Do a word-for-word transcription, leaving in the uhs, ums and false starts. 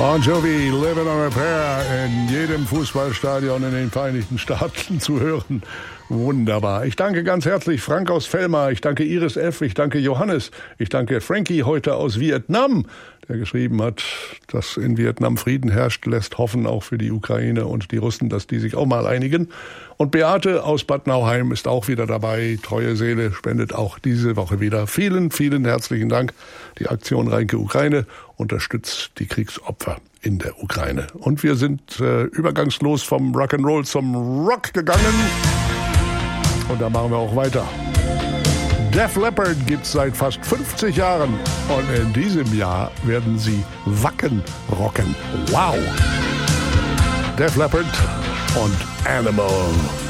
Bon Jovi, Living on a Prayer, in jedem Fußballstadion in den Vereinigten Staaten zu hören. Wunderbar. Ich danke ganz herzlich Frank aus Velmar, ich danke Iris F., ich danke Johannes, ich danke Frankie heute aus Vietnam, der geschrieben hat, dass in Vietnam Frieden herrscht, lässt hoffen auch für die Ukraine und die Russen, dass die sich auch mal einigen. Und Beate aus Bad Nauheim ist auch wieder dabei. Treue Seele spendet auch diese Woche wieder. Vielen, vielen herzlichen Dank. Die Aktion Reinke Ukraine unterstützt die Kriegsopfer in der Ukraine. Und wir sind äh, übergangslos vom Rock'n'Roll zum Rock gegangen. Und da machen wir auch weiter. Def Leppard gibt's seit fast fünfzig Jahren. Und in diesem Jahr werden sie Wacken rocken. Wow! Def Leppard und Animal.